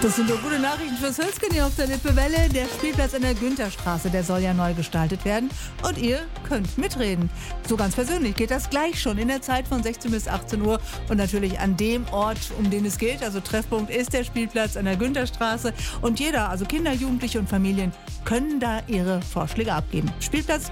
Das sind doch gute Nachrichten fürs Hölzgen hier auf der Lippewelle. Der Spielplatz an der Güntherstraße, der soll ja neu gestaltet werden. Und ihr könnt mitreden. So ganz persönlich geht das gleich schon in der Zeit von 16 bis 18 Uhr. Und natürlich an dem Ort, um den es geht. Also Treffpunkt ist der Spielplatz an der Güntherstraße. Und jeder, also Kinder, Jugendliche und Familien, können da ihre Vorschläge abgeben. Spielplatz